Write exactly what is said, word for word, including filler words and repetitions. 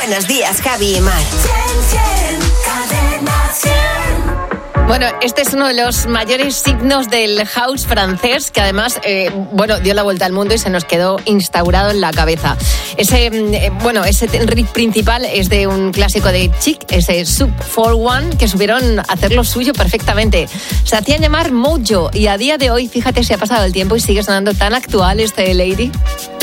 Buenos días, Javi y Mar. Bueno, este es uno de los mayores signos del house francés, que además, eh, bueno, dio la vuelta al mundo y se nos quedó instaurado en la cabeza. Ese, eh, bueno, ese riff principal es de un clásico de Chic, ese Sub cuatro uno, que supieron hacer lo suyo perfectamente. Se hacían llamar Mojo y a día de hoy, fíjate si ha pasado el tiempo y sigue sonando tan actual este Lady.